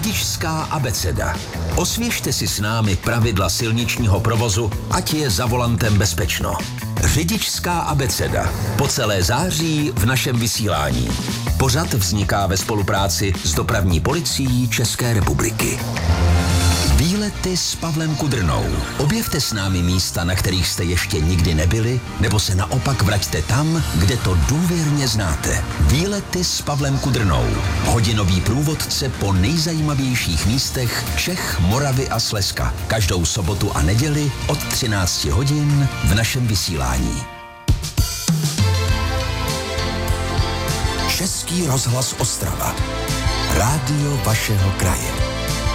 Řidičská abeceda. Osvěžte si s námi pravidla silničního provozu, ať je za volantem bezpečno. Řidičská abeceda. Po celé září v našem vysílání. Pořad vzniká ve spolupráci s Dopravní policií České republiky. Výlety s Pavlem Kudrnou. Objevte s námi místa, na kterých jste ještě nikdy nebyli, nebo se naopak vraťte tam, kde to důvěrně znáte. Výlety s Pavlem Kudrnou. Hodinový průvodce po nejzajímavějších místech Čech, Moravy a Slezska. Každou sobotu a neděli od 13 hodin v našem vysílání. Český rozhlas Ostrava. Rádio vašeho kraje.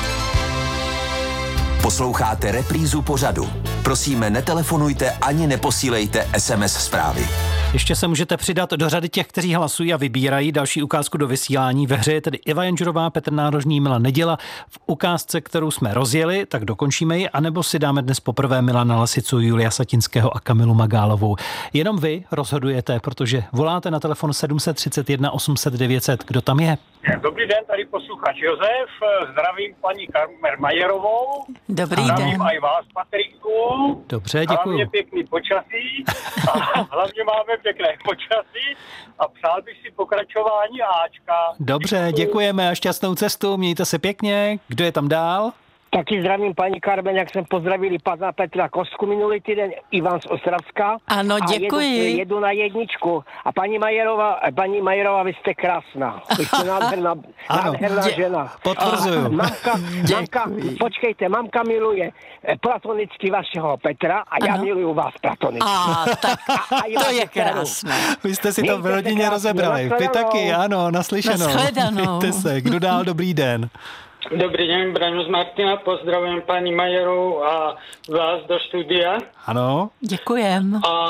Posloucháte reprízu pořadu. Prosíme, netelefonujte ani neposílejte SMS zprávy. Ještě se můžete přidat do řady těch, kteří hlasují a vybírají další ukázku do vysílání. Ve hře je tedy Eva Janžerová, Petr Nárožný, Milan Neděla. V ukázce, kterou jsme rozjeli, tak dokončíme ji, anebo si dáme dnes poprvé Milana Lasicu, Julia Satinského a Kamilu Magálovou. Jenom vy rozhodujete, protože voláte na telefon 731 800 900. Kdo tam je? Dobrý den, tady posluchač Josef, zdravím paní Karmer Majerovou. Dobrý zdravím den. Zdravím i vás, Patriku. Dobře, děkuju. Hlavně pěkný počasí, a hlavně máme pěkné počasí a přál bych si pokračování Ačka. Dobře, děkujeme a šťastnou cestu, mějte se pěkně. Kdo je tam dál? Taky zdravím paní Karmen, jak jsem pozdravili pana Petra Kostku minulý týden, Ivan z Ostravska. Ano, děkuji. A jedu na jedničku. A paní Majerová, vy jste krásná. Vy jste nádherná žena. Potvrzuju. Mamka, počkejte, mamka miluje platonicky vašeho Petra a já miluju vás platonicky. Tak to je krásné. Vy jste si to v rodině rozebrali. Vy taky, ano, naslyšenou. Nashledanou. Mějte se. Kdo dál? Dobrý den. Dobrý den, Braňo z Martina, pozdravím paní Majerovou a vás do studia. Ano. Děkujem. A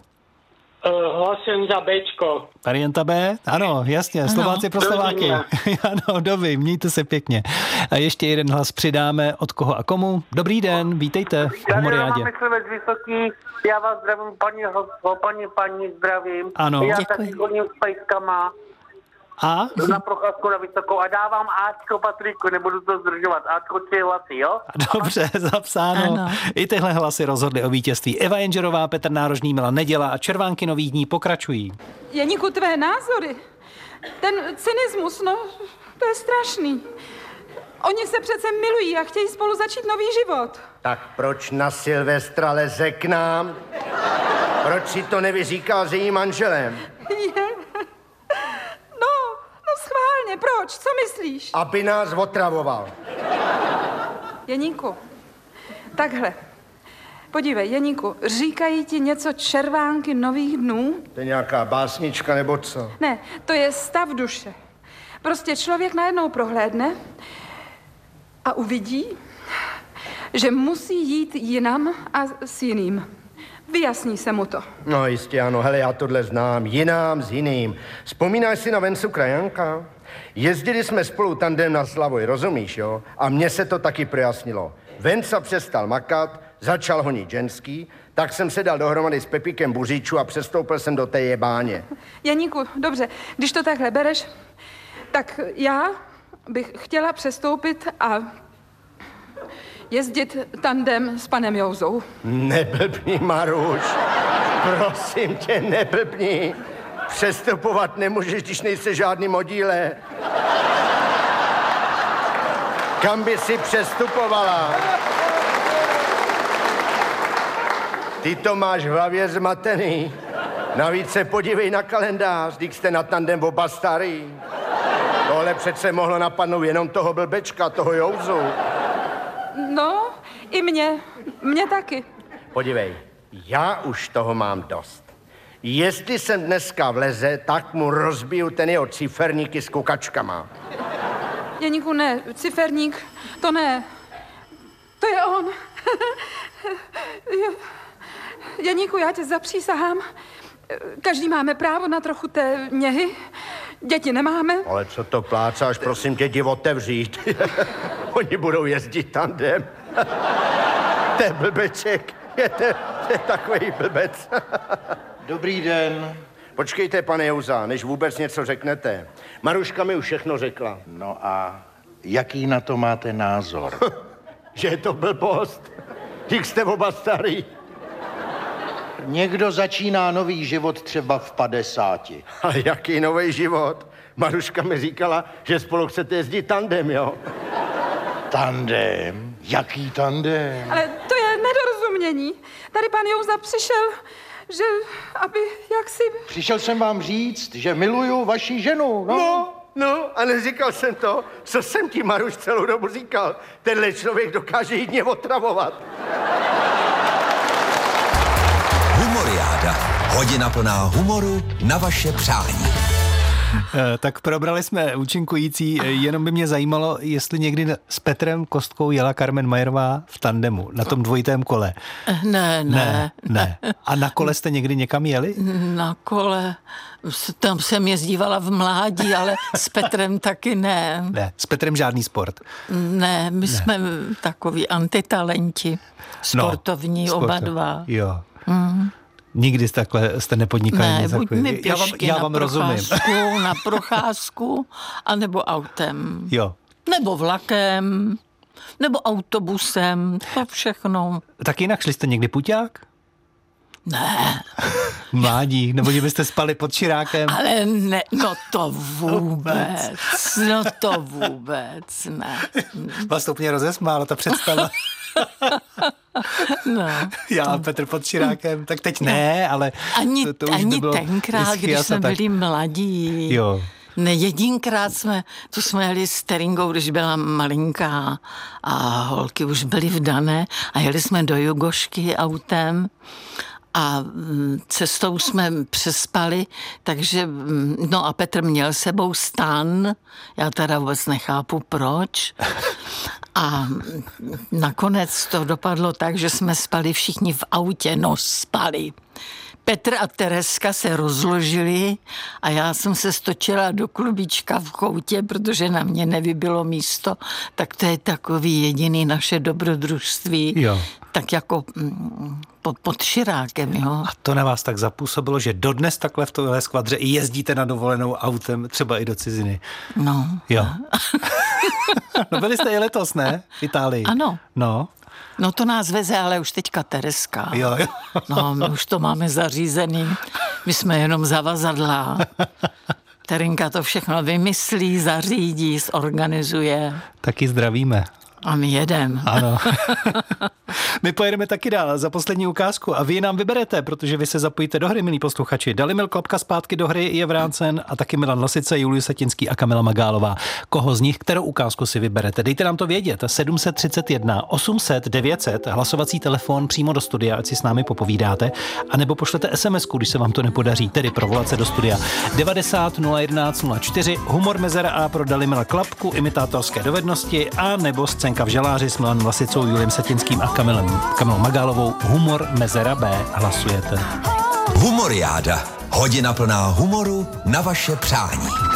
hlasujem za Bčko. Varianta B? Ano, jasně, ano. Slováci pro Slováky. Ano, dobrý, mějte se pěkně. A ještě jeden hlas přidáme, od koho a komu. Dobrý den, vítejte v Moriádě. Vysoký, já vás zdravím, paní zdravím. Ano. Já Děkuji. taky chodím s pejskama. A? Na procházku na Vysokou a dávám Ačko, Patriku, nebudu to zdržovat. Ačko 3 hlasy, jo? Dobře, zapsáno. Ano. I tyhle hlasy rozhodly o vítězství. Eva Janžerová, Petr Nárožný, Milan Neděla a Červánky nových dní pokračují. Janíku, tvé názory, ten cynismus, no, to je strašný. Oni se přece milují a chtějí spolu začít nový život. Tak proč na Silvestra leze k nám? Proč si to nevyříkal s jejím manželem? No schválně, proč? Co myslíš? Aby nás otravoval. Janíku, takhle. Podívej, Janíku, říkají ti něco Červánky nových dnů? To je nějaká básnička nebo co? Ne, to je stav duše. Prostě člověk najednou prohlédne a uvidí, že musí jít jinam a s jiným. Vyjasní se mu to. No jistě ano, hele, já tohle znám, jinám s jiným. Vzpomínáš si na Vencu Krajanka? Jezdili jsme spolu tandem na Slavoj, rozumíš, jo? A mně se to taky projasnilo. Venca přestal makat, začal honit ženský, tak jsem se dal dohromady s Pepíkem Buříčů a přestoupil jsem do té jebáně. Janíku, dobře, když to takhle bereš, tak já bych chtěla přestoupit a jezdit tandem s panem Jouzou. Neblbni, Maruš. Prosím tě, neblbni. Přestupovat nemůžeš, když nejsi žádný modíle. Kam by si přestupovala? Ty to máš v hlavě zmatený. Navíc se podívej na kalendář, když jste na tandem oba starý. Tohle přece mohlo napadnout jenom toho blbečka, toho Jouzu. No, i mě taky. Podívej, já už toho mám dost. Jestli jsem dneska vleze, tak mu rozbiju ten jeho ciferníky s kukačkama. Janíku, ne, ciferník, to ne. To je on. Janíku, já tě zapřísahám. Každý máme právo na trochu té něhy. Děti nemáme. Ale co to plácáš, prosím tě, jdi otevřít. Oni budou jezdit tandem. To je blbeček. To je takový blbec. Dobrý den. Počkejte, pane Jouza, než vůbec něco řeknete. Maruška mi už všechno řekla. No a jaký na to máte názor? Že je to blbost. Dík jste oba starý. Někdo začíná nový život třeba v 50. Ale jaký nový život? Maruška mi říkala, že spolu chcete jezdit tandem, jo? Tandem? Jaký tandem? Ale to je nedorozumění. Tady pan Jouza přišel, že aby jaksi... Přišel jsem vám říct, že miluju vaši ženu, no. No, a neříkal jsem to, co jsem ti, Maruš, celou dobu říkal. Tenhle člověk dokáže jít otravovat. Humoriáda. Hodina plná humoru na vaše přání. Tak probrali jsme účinkující, jenom by mě zajímalo, jestli někdy s Petrem Kostkou jela Carmen Majerová v tandemu, na tom dvojitém kole. Ne. A na kole jste někdy někam jeli? Na kole, tam jsem jezdívala v mládí, ale s Petrem taky ne. Ne, s Petrem žádný sport. Ne, my jsme takový antitalenti, sportovní oba dva. Jo. Nikdy takhle jste nepodnikali? Ne, nic buď mi pěšky já vám rozumím. Na procházku, anebo autem. Jo. Nebo vlakem, nebo autobusem, to všechno. Tak jinak šli jste někdy puťák? Ne. Mládí, nebo že byste spali pod širákem? Ale ne, no to vůbec ne. Vás to úplně rozesmálo, ta představa. No. Já a Petr pod širákem, tak teď ne, ale to už ani nebylo tenkrát, když jsme byli mladí. Jo. Ne, jedinkrát jsme jeli s Teringou, když byla malinká a holky už byly vdané a jeli jsme do Jugošky autem a cestou jsme přespali, takže, no a Petr měl sebou stan, já teda vůbec nechápu proč. A nakonec to dopadlo tak, že jsme spali všichni v autě, spali. Petr a Tereska se rozložili a já jsem se stočila do klubíčka v koutě, protože na mě nevybilo místo, tak to je takový jediný naše dobrodružství. Jo. Tak jako pod širákem, jo. A to na vás tak zapůsobilo, že dodnes takhle v tohle skvadře i jezdíte na dovolenou autem, třeba i do ciziny. No. Jo. No byli jste i letos, ne? V Itálii. Ano. No. No to nás veze, ale už teďka Tereska. Jo. No, my už to máme zařízený. My jsme jenom zavazadla. Terinka to všechno vymyslí, zařídí, zorganizuje. Taky zdravíme. A my jedem. Ano. My pojedeme taky dál za poslední ukázku a vy nám vyberete, protože vy se zapojíte do hry, milí posluchači. Dalimil Klapka zpátky do hry je vrácen a taky Milan Lasice, Julius Satinský a Kamila Magálová. Koho z nich, kterou ukázku si vyberete? Dejte nám to vědět. 731 800 900, hlasovací telefon přímo do studia, ať si s námi popovídáte, anebo pošlete SMS-ku, když se vám to nepodaří, tedy provolat se do studia. 90 011 04, humor mezera A pro Dalimila Klapku, imitátorské dovednosti a nebo Scénka v žaláři s Milanem Lasicou, Juliem Satinským a Kamilou Magálovou. Humor mezera B. Hlasujete. Humoriáda. Hodina plná humoru na vaše přání.